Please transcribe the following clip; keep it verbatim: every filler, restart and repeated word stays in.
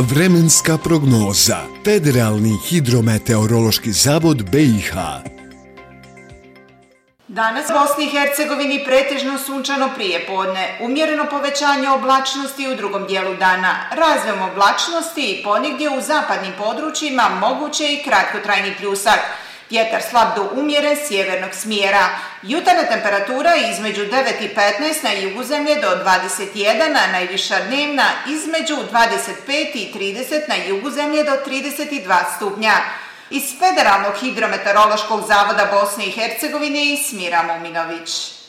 Vremenska prognoza. Federalni hidrometeorološki zavod B i H. Danas u Bosni i Hercegovini pretežno sunčano prijepodne, umjereno povećanje oblačnosti u drugom dijelu dana, razvojem oblačnosti i ponegdje u zapadnim područjima moguće i kratkotrajni pljusak. Vjetar slab do umjeren sjevernog smjera. Jutarnja temperatura između devet i petnaest na jugozemlje do dvadeset jedan, a najviša dnevna između dvadeset pet i trideset na jugozemlje do trideset dva stupnja. Iz Federalnog hidrometeorološkog zavoda Bosne i Hercegovine Smira Muminović.